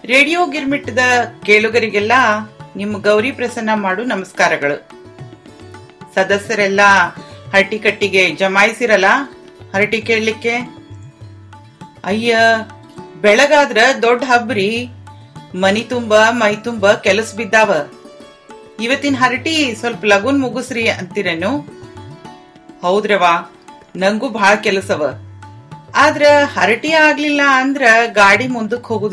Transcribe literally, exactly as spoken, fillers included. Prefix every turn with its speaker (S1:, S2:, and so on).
S1: Radio ಗಿರ್ಮಿಟ್ಟದ ಕೇಳುಗರಿಗೆಲ್ಲ ನಿಮ್ಮ ಗೌರಿ ಪ್ರಸನ್ನ ಮಾಡು ನಮಸ್ಕಾರಗಳು. ಸದಸ್ಯರೆಲ್ಲ ಹರಟಿ ಕಟ್ಟಿಗೆ ಜಮಾಯಿಸಿರಲ್ಲ ಹರಟಿ ಕೇಳಲಿಕ್ಕೆ. ಅಯ್ಯ, ಬೆಳಗಾದ್ರ ದೊಡ್ಡ ಹಬ್ರಿ, ಮನಿ ತುಂಬ ಮೈ ತುಂಬ ಕೆಲಸ ಬಿದ್ದಾವ. ಇವತ್ತಿನ ಹರಟಿ ಸ್ವಲ್ಪ ಲಗುನ್ ಮುಗಿಸ್ರಿ ಅಂತೀರೇನು? ಹೌದ್ರವಾ, ನಂಗೂ ಬಹಳ ಕೆಲಸವ. ಆದ್ರ ಹರಟಿ ಆಗ್ಲಿಲ್ಲ ಅಂದ್ರ ಗಾಡಿ ಮುಂದಕ್ ಹೋಗುದಿಲ್ಲ.